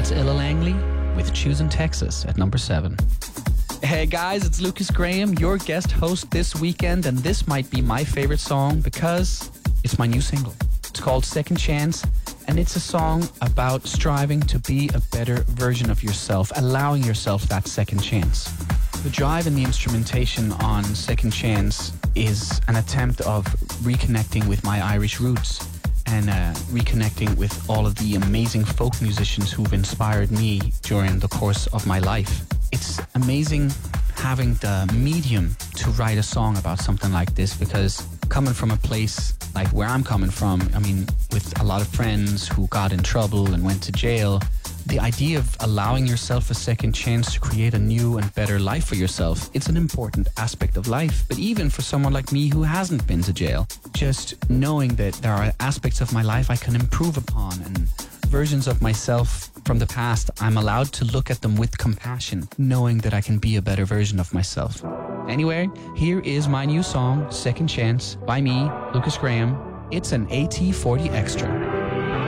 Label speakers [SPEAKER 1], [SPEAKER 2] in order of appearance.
[SPEAKER 1] That's Ella Langley with Choosing Texas at number 7. Hey guys, it's Lucas Graham, your guest host this weekend, and this might be my favorite song because it's my new single. It's called Second Chance, and it's a song about striving to be a better version of yourself, allowing yourself that second chance. The drive and the instrumentation on Second Chance is an attempt of reconnecting with my Irish roots and reconnecting with all of the amazing folk musicians who've inspired me during the course of my life. It's amazing having the medium to write a song about something like this, because coming from a place like where I'm coming from, I mean, with a lot of friends who got in trouble and went to jail, the idea of allowing yourself a second chance to create a new and better life for yourself, it's an important aspect of life. But even for someone like me who hasn't been to jail, just knowing that there are aspects of my life I can improve upon and versions of myself from the past, I'm allowed to look at them with compassion, knowing that I can be a better version of myself. Anyway, here is my new song, Second Chance, by me, Lucas Graham. It's an AT40 Extra.